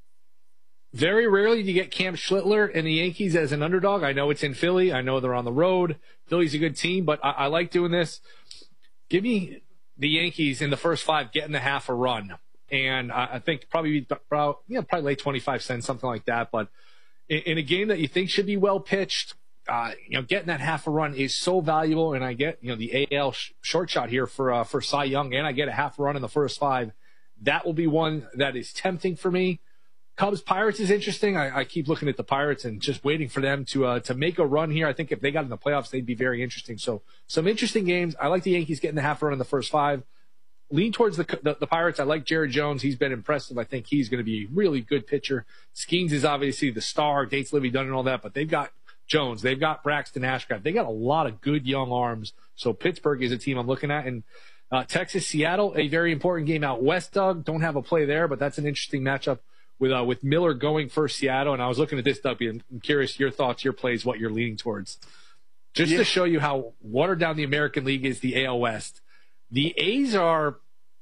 S20: Very rarely do you get Cam Schlittler and the Yankees as an underdog. I know it's in Philly. I know they're on the road. Philly's a good team, but I like doing this. Give me the Yankees in the first five getting the half a run. And I think probably lay 25 cents, something like that. But in a game that you think should be well pitched, getting that half a run is so valuable. And I get, the AL short shot here for Cy Young, and I get a half a run in the first five. That will be one that is tempting for me. Cubs-Pirates is interesting. I keep looking at the Pirates and just waiting for them to make a run here. I think if they got in the playoffs, they'd be very interesting. So some interesting games. I like the Yankees getting the half a run in the first five. Lean towards the Pirates. I like Jared Jones. He's been impressive. I think he's going to be a really good pitcher. Skeens is obviously the star. Dates Livy Dunn and all that, but they've got Jones. They've got Braxton Ashcraft. They got a lot of good young arms. So Pittsburgh is a team I'm looking at. And Texas, Seattle, a very important game out west, Doug. Don't have a play there, but that's an interesting matchup with Miller going for Seattle. And I was looking at this, Doug. I'm curious your thoughts, your plays, what you're leaning towards. Just to show you how watered down the American League is, the AL West. The A's are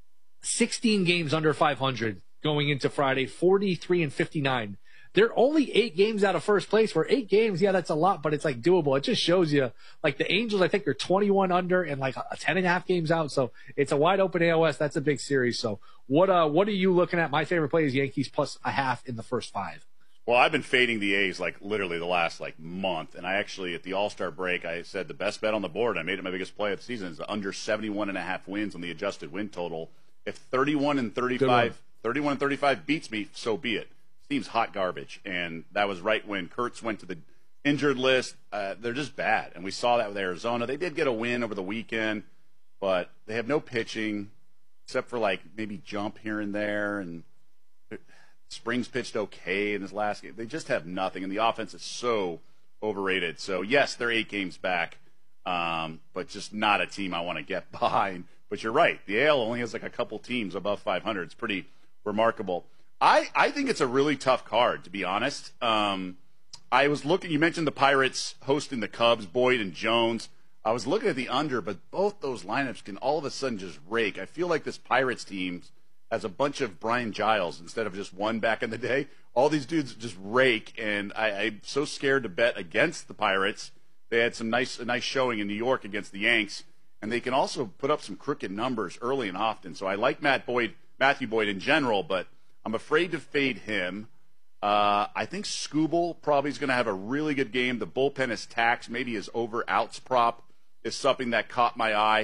S20: 16 games under 500 going into Friday, 43-59. They're only 8 games out of first place. For 8 games, yeah, that's a lot, but it's like doable. It just shows you, like the Angels, I think are 21 under and like 10.5 games out. So it's a wide open AL West. That's a big series. So what are you looking at? My favorite play is Yankees plus a half in the first 5.
S10: Well, I've been fading the A's like literally the last month, and I actually at the All-Star break I said the best bet on the board. I made it my biggest play of the season is under 71.5 wins on the adjusted win total. If 31 and 35 beats me, so be it. Seems hot garbage, and that was right when Kurtz went to the injured list. They're just bad, and we saw that with Arizona. They did get a win over the weekend, but they have no pitching except for maybe Jump here and there, and Springs pitched okay in his last game. They just have nothing, and the offense is so overrated. So, yes, they're 8 games back, but just not a team I want to get behind. But you're right. The AL only has a couple teams above 500. It's pretty remarkable. I think it's a really tough card, to be honest. I was looking – you mentioned the Pirates hosting the Cubs, Boyd and Jones. I was looking at the under, but both those lineups can all of a sudden just rake. I feel like this Pirates team – as a bunch of Brian Giles instead of just one back in the day. All these dudes just rake, and I'm so scared to bet against the Pirates. They had a nice showing in New York against the Yanks, and they can also put up some crooked numbers early and often. So I like Matthew Boyd in general, but I'm afraid to fade him. I think Skubal probably is going to have a really good game. The bullpen is taxed. Maybe his over-outs prop is something that caught my eye.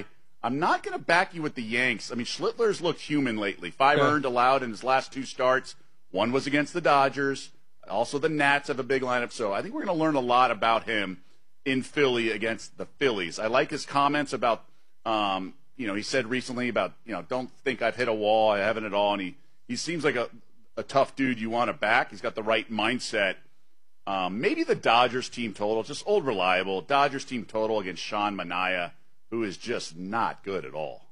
S10: I'm not going to back you with the Yanks. I mean, Schlittler's looked human lately. 5 earned allowed in his last 2 starts. 1 was against the Dodgers. Also, the Nats have a big lineup. So I think we're going to learn a lot about him in Philly against the Phillies. I like his comments about, he said recently about, don't think I've hit a wall. I haven't at all. And he seems like a tough dude you want to back. He's got the right mindset. Maybe the Dodgers team total, just old reliable. Dodgers team total against Sean Manaea, who is just not good at all.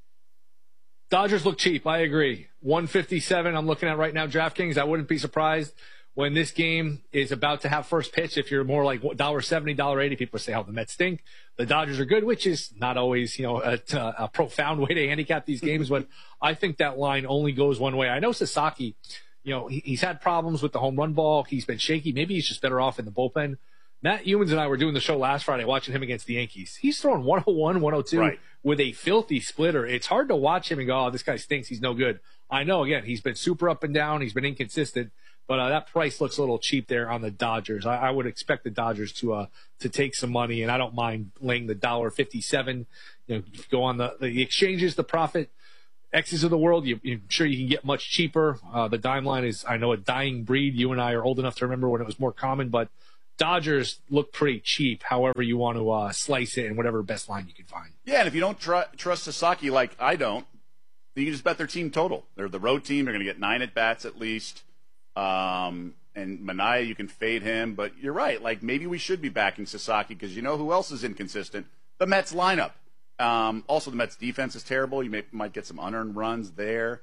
S20: Dodgers look cheap. I agree. 157 I'm looking at right now, DraftKings. I wouldn't be surprised when this game is about to have first pitch. If you're more like $1.70, $1.80, people say, oh, the Mets stink. The Dodgers are good, which is not always, a profound way to handicap these games. But I think that line only goes one way. I know Sasaki, he's had problems with the home run ball. He's been shaky. Maybe he's just better off in the bullpen. Matt Humans and I were doing the show last Friday watching him against the Yankees. He's throwing 101, 102 with a filthy splitter. It's hard to watch him and go, oh, this guy stinks. He's no good. I know, again, he's been super up and down. He's been inconsistent. But that price looks a little cheap there on the Dodgers. I would expect the Dodgers to take some money, and I don't mind laying the $1.57. Go on the exchanges, the profit X's of the world. I'm sure you can get much cheaper. The dime line is, I know, a dying breed. You and I are old enough to remember when it was more common, but Dodgers look pretty cheap, however you want to slice it and whatever best line you can find.
S10: Yeah, and if you don't trust Sasaki like I don't, then you can just bet their team total. They're the road team. They're going to get 9 at-bats at least. And Manaea, you can fade him. But you're right. Like, maybe we should be backing Sasaki because you know who else is inconsistent? The Mets lineup. Also, the Mets defense is terrible. You might get some unearned runs there.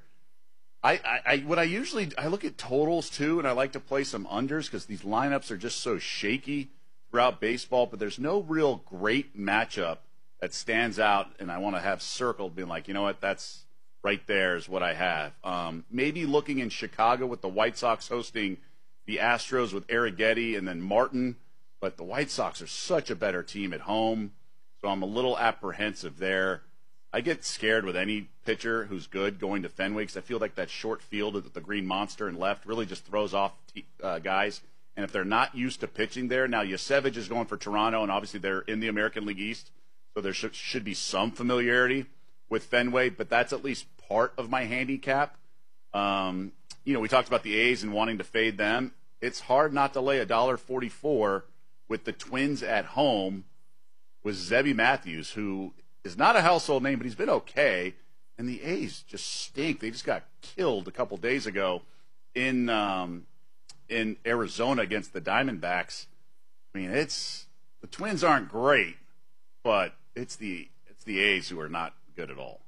S10: I look at totals too, and I like to play some unders because these lineups are just so shaky throughout baseball. But there's no real great matchup that stands out, and I want to have circled, being like, you know what, that's right there is what I have. Maybe looking in Chicago with the White Sox hosting the Astros with Arrighetti and then Martin, but the White Sox are such a better team at home, so I'm a little apprehensive there. I get scared with any pitcher who's good going to Fenway because I feel like that short field with the Green Monster and left really just throws off guys. And if they're not used to pitching there, now Yasevich is going for Toronto, and obviously they're in the American League East, so there should be some familiarity with Fenway, but that's at least part of my handicap. We talked about the A's and wanting to fade them. It's hard not to lay $1.44 with the Twins at home with Zebby Matthews, who is not a household name, but he's been okay. And the A's just stink. They just got killed a couple days ago in Arizona against the Diamondbacks. I mean, the Twins aren't great, but it's the A's who are not good at all.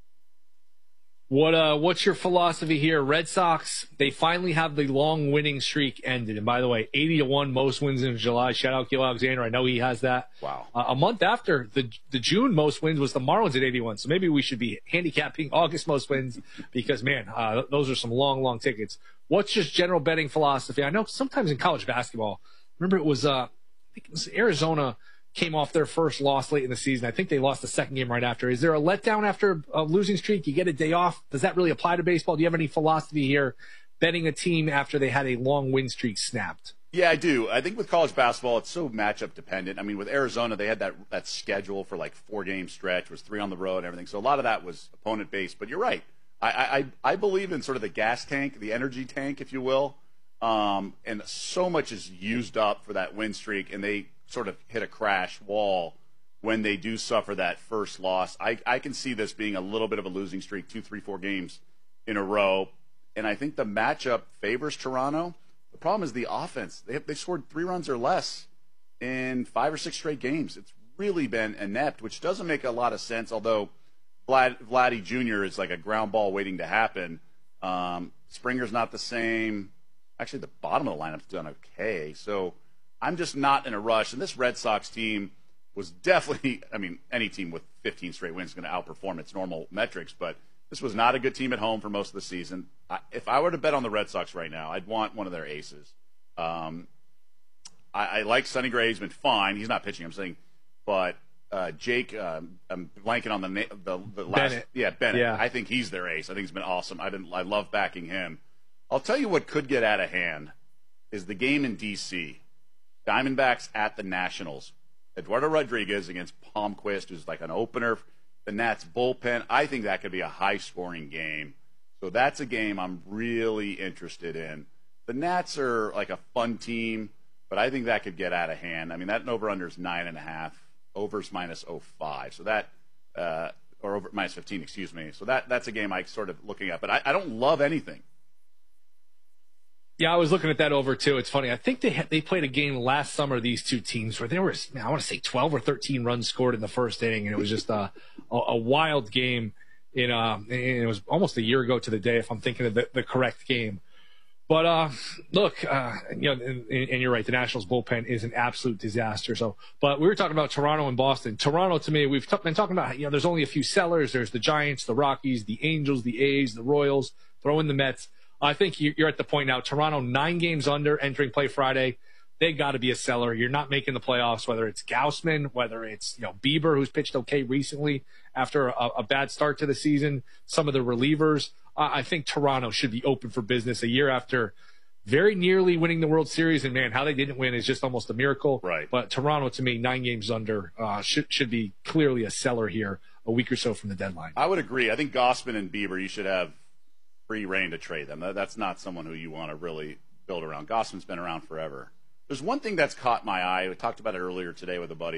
S20: What's your philosophy here? Red Sox, they finally have the long winning streak ended. And by the way, 80-1 most wins in July. Shout out Gil Alexander. I know he has that.
S10: Wow.
S20: A month after, the June most wins was the Marlins at 81. So maybe we should be handicapping August most wins because, man, those are some long tickets. What's just general betting philosophy? I know sometimes in college basketball, remember it was Arizona came off their first loss late in the season. I think they lost the second game right after. Is there a letdown after a losing streak? You get a day off. Does that really apply to baseball? Do you have any philosophy here betting a team after they had a long win streak snapped?
S10: Yeah, I do. I think with college basketball, it's so matchup dependent. I mean, with Arizona, they had that schedule for like 4-game stretch. It was 3 on the road and everything. So a lot of that was opponent based. But you're right. I believe in sort of the gas tank, the energy tank, if you will. And so much is used up for that win streak, and they sort of hit a crash wall when they do suffer that first loss. I can see this being a little bit of a losing streak, 2, 3, 4 games in a row. And I think the matchup favors Toronto. The problem is the offense. They scored 3 runs or less in 5 or 6 straight games. It's really been inept, which doesn't make a lot of sense, although Vladdy Jr. is like a ground ball waiting to happen. Springer's not the same. Actually, the bottom of the lineup's done okay. So I'm just not in a rush. And this Red Sox team was definitely, any team with 15 straight wins is going to outperform its normal metrics, but this was not a good team at home for most of the season. If I were to bet on the Red Sox right now, I'd want one of their aces. I like Sonny Gray. He's been fine. He's not pitching, I'm saying. But Jake, I'm blanking on the last.
S20: Bennett.
S10: Yeah, Bennett.
S20: Yeah.
S10: I think he's their ace. I think he's been awesome. I love backing him. I'll tell you what could get out of hand is the game in D.C. Diamondbacks at the Nationals. Eduardo Rodriguez against Palmquist, who's like an opener. the Nats bullpen. I think that could be a high-scoring game. So that's a game I'm really interested in. The Nats are like a fun team, but I think that could get out of hand. I mean, that over-under is 9.5. Over's minus 0.5. So that or over minus 15, excuse me. So that's a game I sort of looking at. But I don't love anything.
S11: Yeah, I was looking at that over, too. It's funny. I think they played a game last summer, these two teams, where there was, I want to say 12 or 13 runs scored in the first inning, and it was just a wild game. And it was almost a year ago to the day, if I'm thinking of the correct game. But look, and you're right, the Nationals bullpen is an absolute disaster. So, but we were talking about Toronto and Boston. Toronto, to me, we've been talking about, there's only a few sellers. There's the Giants, the Rockies, the Angels, the A's, the Royals, throw in the Mets. I think you're at the point now. Toronto 9 games under, entering play Friday. They got to be a seller. You're not making the playoffs, whether it's Gausman, whether it's Bieber, who's pitched okay recently after a bad start to the season. Some of the relievers. I think Toronto should be open for business a year after very nearly winning the World Series. And man, how they didn't win is just almost a miracle.
S10: Right.
S11: But Toronto, to me, 9 games under should be clearly a seller here a week or so from the deadline.
S10: I would agree. I think Gausman and Bieber, you should have free reign to trade them. That's not someone who you want to really build around. Gausman's been around forever. There's one thing that's caught my eye. We talked about it earlier today with a buddy.